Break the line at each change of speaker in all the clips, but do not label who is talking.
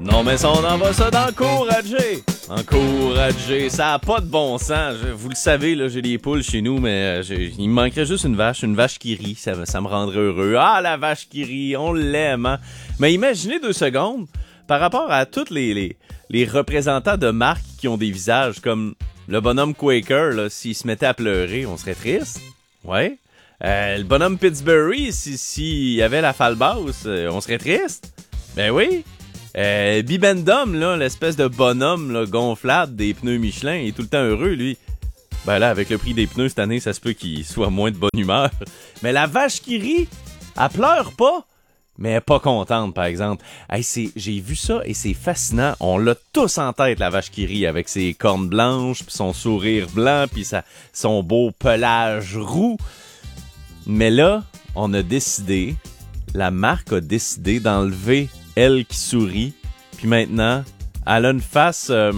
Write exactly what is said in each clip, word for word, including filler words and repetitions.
Non, mais ça, on envoie ça d'encourager. Encourager, ça a pas de bon sens. Je, vous le savez, là, j'ai des poules chez nous, mais euh, il me manquerait juste une vache, une vache qui rit. Ça, ça me rendrait heureux. Ah, la vache qui rit, on l'aime, hein? Mais imaginez deux secondes, par rapport à tous les, les, les représentants de marques qui ont des visages, comme le bonhomme Quaker, là, s'il se mettait à pleurer, on serait triste. Ouais. Euh, le bonhomme Pittsburgh, s'il si, si avait la falle basse, euh, on serait triste. Ben oui. Euh, Bibendum, là, l'espèce de bonhomme là, gonflable des pneus Michelin, il est tout le temps heureux, lui. Ben là, avec le prix des pneus cette année, ça se peut qu'il soit moins de bonne humeur. Mais la vache qui rit, elle pleure pas, mais elle est pas contente, par exemple. Hey, c'est, j'ai vu ça et c'est fascinant. On l'a tous en tête, la vache qui rit, avec ses cornes blanches, puis son sourire blanc, puis sa, son beau pelage roux. Mais là, on a décidé, la marque a décidé d'enlever elle qui sourit, puis maintenant, elle a une face euh,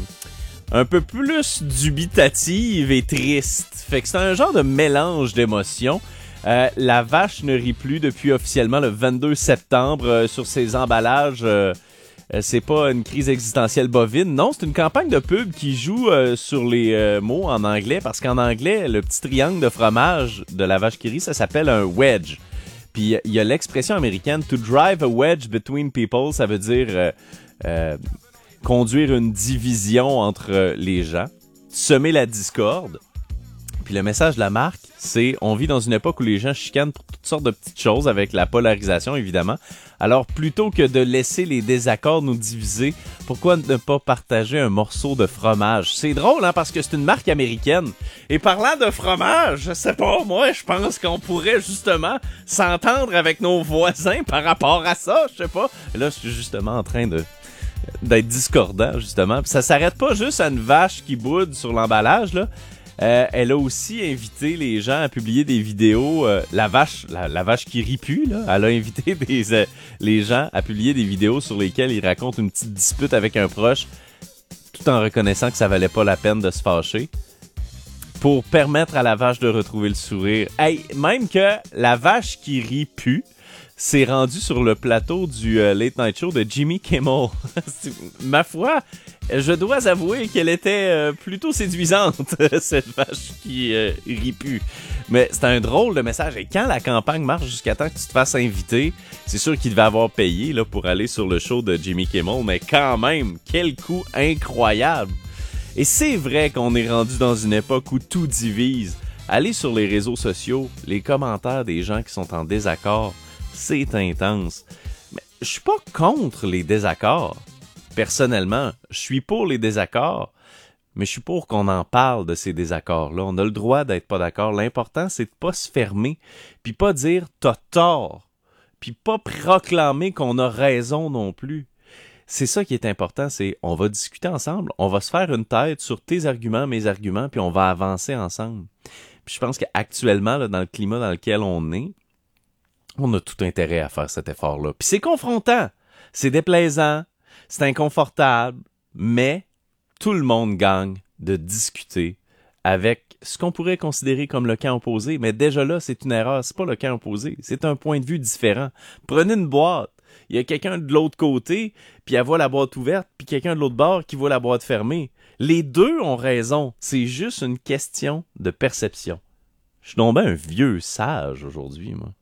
un peu plus dubitative et triste. Fait que c'est un genre de mélange d'émotions. Euh, la vache ne rit plus depuis officiellement le vingt-deux septembre euh, sur ses emballages. Euh, euh, c'est pas une crise existentielle bovine. Non, c'est une campagne de pub qui joue euh, sur les euh, mots en anglais, parce qu'en anglais, le petit triangle de fromage de la vache qui rit, ça s'appelle un wedge. Puis il y a l'expression américaine « to drive a wedge between people », ça veut dire euh, euh, conduire une division entre euh, les gens, semer la discorde. Puis le message de la marque, c'est « on vit dans une époque où les gens chicanent pour toutes sortes de petites choses, avec la polarisation évidemment. Alors plutôt que de laisser les désaccords nous diviser, pourquoi ne pas partager un morceau de fromage? » C'est drôle, hein, parce que c'est une marque américaine. Et parlant de fromage, je sais pas, moi, je pense qu'on pourrait justement s'entendre avec nos voisins par rapport à ça, je sais pas. Et là, je suis justement en train de d'être discordant, justement. Puis ça s'arrête pas juste à une vache qui boude sur l'emballage, là. Euh, elle a aussi invité les gens à publier des vidéos. Euh, la vache, la, la vache qui rit plus, là. Elle a invité des, euh, les gens à publier des vidéos sur lesquelles ils racontent une petite dispute avec un proche, tout en reconnaissant que ça valait pas la peine de se fâcher, pour permettre à la vache de retrouver le sourire. Hey, même que la vache qui rit plus s'est rendue sur le plateau du euh, Late Night Show de Jimmy Kimmel. Ma foi, je dois avouer qu'elle était euh, plutôt séduisante, cette vache qui euh, rit plus. Mais c'est un drôle de message. Et quand la campagne marche jusqu'à temps que tu te fasses inviter, c'est sûr qu'il devait avoir payé là, pour aller sur le show de Jimmy Kimmel, mais quand même, quel coup incroyable! Et c'est vrai qu'on est rendu dans une époque où tout divise. Allez sur les réseaux sociaux, les commentaires des gens qui sont en désaccord, c'est intense. Mais je suis pas contre les désaccords. Personnellement, je suis pour les désaccords, mais je suis pour qu'on en parle de ces désaccords-là. On a le droit d'être pas d'accord. L'important, c'est de pas se fermer, puis pas dire « t'as tort », puis pas proclamer qu'on a raison non plus. C'est ça qui est important, c'est on va discuter ensemble, on va se faire une tête sur tes arguments, mes arguments, puis on va avancer ensemble. Puis je pense qu'actuellement, là, dans le climat dans lequel on est, on a tout intérêt à faire cet effort-là. Puis c'est confrontant, c'est déplaisant, c'est inconfortable, mais tout le monde gagne de discuter avec ce qu'on pourrait considérer comme le camp opposé. Mais déjà là, c'est une erreur, c'est pas le camp opposé, c'est un point de vue différent. Prenez une boîte, il y a quelqu'un de l'autre côté, puis elle voit la boîte ouverte, puis quelqu'un de l'autre bord qui voit la boîte fermée. Les deux ont raison, c'est juste une question de perception. Je suis donc ben un vieux sage aujourd'hui, moi.